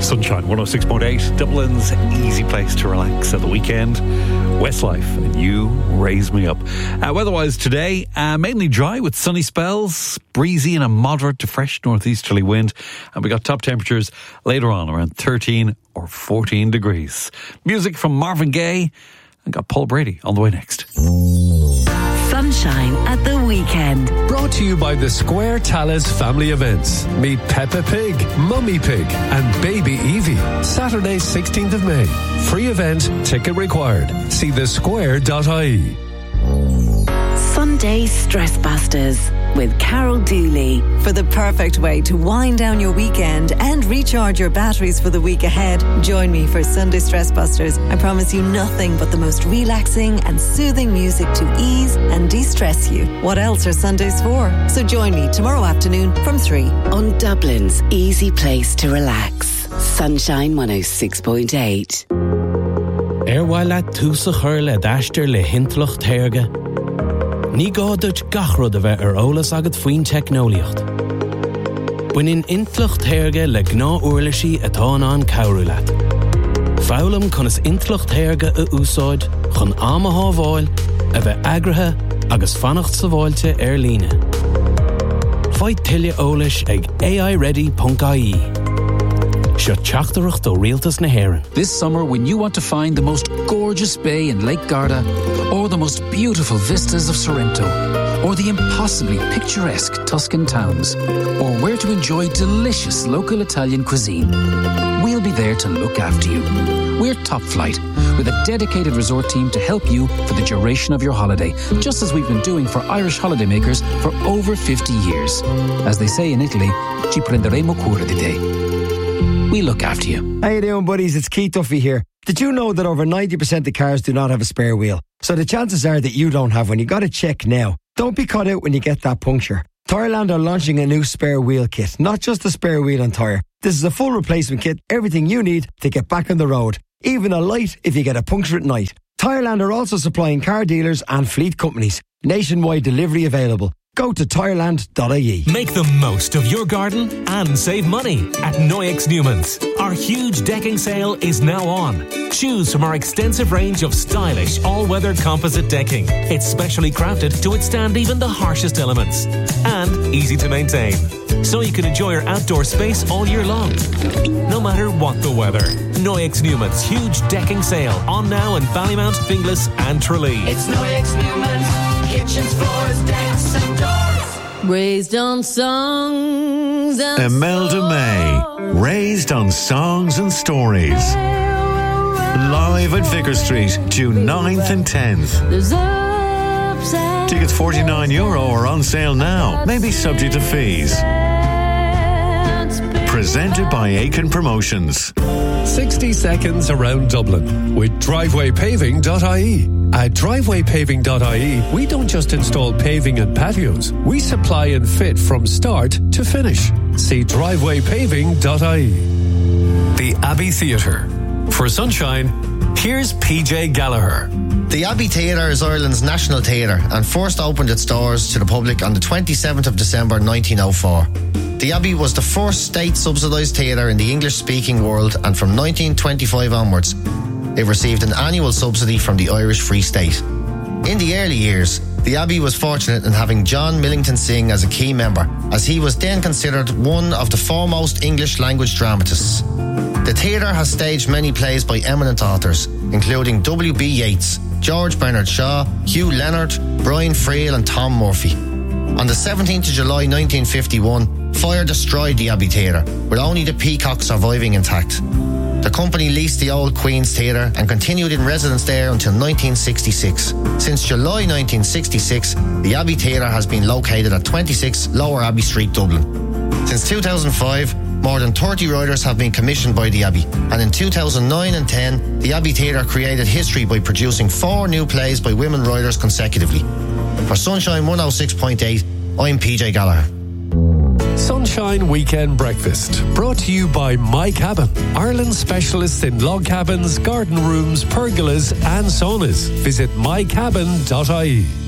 Sunshine 106.8, Dublin's easy place to relax at the weekend. Westlife and You Raise Me Up. Weather-wise today, mainly dry with sunny spells, breezy and a moderate to fresh northeasterly wind. And we got top temperatures later on around 13 or 14 degrees. Music from Marvin Gaye, and got Paul Brady on the way next. Sunshine at the weekend. Brought to you by the Square Talis family events. Meet Peppa Pig, Mummy Pig and Baby Evie. Saturday 16th of May. Free event, ticket required. See thesquare.ie. Sunday Stress Busters with Carol Dooley. For the perfect way to wind down your weekend and recharge your batteries for the week ahead, join me for Sunday Stress Busters. I promise you nothing but the most relaxing and soothing music to ease and de-stress you. What else are Sundays for? So join me tomorrow afternoon from 3 on Dublin's easy place to relax. Sunshine 106.8. Erwaila túsa chur le d'aistear le hintlucht thairge. Ní gádut gachrod a bheith ólas agad faoin technoliacht. Buinin intlucht thairge le gná uirlisí atá an cabhrú leat. Fálam chun is intlucht thairge a úsáid chun amathá bháil a bheith agrathe agus fannacht sa bháilte líne. Fáid tuile ólas ag aiready.ie. Seo teachtarach do rialtas na hÉireann. This summer, when you want to find the most gorgeous bay in Lake Garda, or the most beautiful vistas of Sorrento, or the impossibly picturesque Tuscan towns, or where to enjoy delicious local Italian cuisine, we'll be there to look after you. We're Top Flight, with a dedicated resort team to help you for the duration of your holiday, just as we've been doing for Irish holidaymakers for over 50 years. As they say in Italy, ci prenderemo cura di te. We look after you. How you doing, buddies? It's Keith Duffy here. Did you know that over 90% of cars do not have a spare wheel? So the chances are that you don't have one. You got to check now. Don't be caught out when you get that puncture. Tyreland are launching a new spare wheel kit, not just a spare wheel and tyre. This is a full replacement kit, everything you need to get back on the road. Even a light if you get a puncture at night. Tyreland are also supplying car dealers and fleet companies. Nationwide delivery available. Go to Tyreland.ie. Make the most of your garden and save money at Noyex Newman's. Our huge decking sale is now on. Choose from our extensive range of stylish all-weather composite decking. It's specially crafted to withstand even the harshest elements. And easy to maintain. So you can enjoy your outdoor space all year long. No matter what the weather. Noyex Newman's huge decking sale on now in Ballymount, Finglas and Tralee. It's Noyex Newman's. Kitchens, floors, decks and doors. Raised on songs and Imelda May, raised on songs and stories. Live at Vicar Street, June 9th and 10th. Tickets €49 are on sale now, maybe subject to fees. Presented by Aiken Promotions. 60 seconds around Dublin with drivewaypaving.ie. At drivewaypaving.ie, we don't just install paving and patios. We supply and fit from start to finish. See drivewaypaving.ie. The Abbey Theatre. For Sunshine, here's PJ Gallagher. The Abbey Theatre is Ireland's national theatre and first opened its doors to the public on the 27th of December 1904. The Abbey was the first state-subsidised theatre in the English-speaking world, and from 1925 onwards, it received an annual subsidy from the Irish Free State. In the early years, the Abbey was fortunate in having John Millington Synge as a key member, as he was then considered one of the foremost English-language dramatists. The theatre has staged many plays by eminent authors, including W.B. Yeats, George Bernard Shaw, Hugh Leonard, Brian Friel and Tom Murphy. On the 17th of July 1951, fire destroyed the Abbey Theatre, with only the peacock surviving intact. The company leased the old Queen's Theatre and continued in residence there until 1966. Since July 1966, the Abbey Theatre has been located at 26 Lower Abbey Street, Dublin. Since 2005, more than 30 writers have been commissioned by the Abbey, and in 2009 and 10, the Abbey Theatre created history by producing 4 new plays by women writers consecutively. For Sunshine 106.8, I'm PJ Gallagher. Sunshine Weekend Breakfast, brought to you by My Cabin, Ireland's specialists in log cabins, garden rooms, pergolas and saunas. Visit mycabin.ie.